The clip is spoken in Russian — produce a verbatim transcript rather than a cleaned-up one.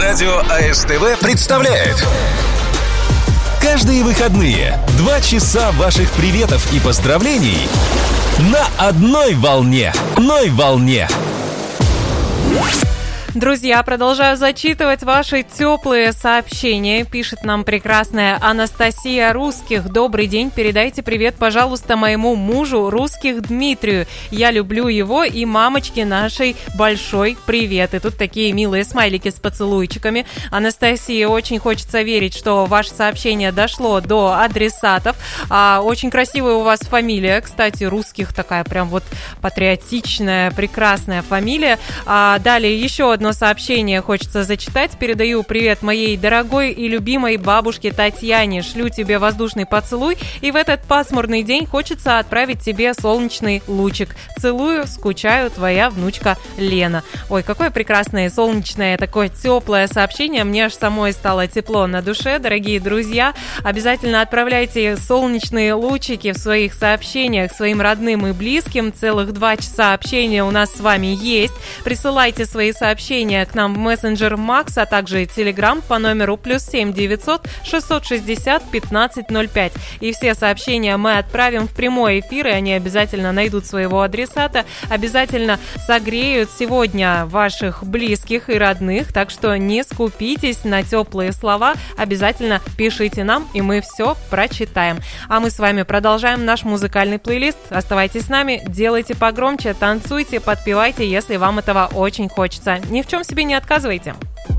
Радио АСТВ представляет каждые выходные два часа ваших приветов и поздравлений на одной волне. Одной волне. Друзья, продолжаю зачитывать ваши теплые сообщения. Пишет нам прекрасная Анастасия Русских. Добрый день, передайте привет, пожалуйста, моему мужу Русских Дмитрию. Я люблю его и мамочке нашей большой привет. И тут такие милые смайлики с поцелуйчиками. Анастасия, очень хочется верить, что ваше сообщение дошло до адресатов. А, очень красивая у вас фамилия, кстати, Русских такая прям вот патриотичная, прекрасная фамилия. А, далее еще одно сообщение хочется зачитать. Передаю привет моей дорогой и любимой бабушке Татьяне. Шлю тебе воздушный поцелуй. И в этот пасмурный день хочется отправить тебе солнечный лучик. Целую, скучаю, твоя внучка Лена. Ой, какое прекрасное солнечное, такое теплое сообщение. Мне аж самой стало тепло на душе. Дорогие друзья, обязательно отправляйте солнечные лучики в своих сообщениях своим родным и близким. Целых два часа общения у нас с вами есть. Присылайте свои сообщения к нам в мессенджер Макс, а также Телеграм по номеру плюс семь девятьсот шестьсот шестьдесят пятнадцать ноль пять. И все сообщения мы отправим в прямой эфир, и они обязательно найдут своего адресата, обязательно согреют сегодня ваших близких и родных, так что не скупитесь на теплые слова, обязательно пишите нам, и мы все прочитаем. А мы с вами продолжаем наш музыкальный плейлист. Оставайтесь с нами, делайте погромче, танцуйте, подпевайте, если вам этого очень хочется. Ни в чем себе не отказывайте.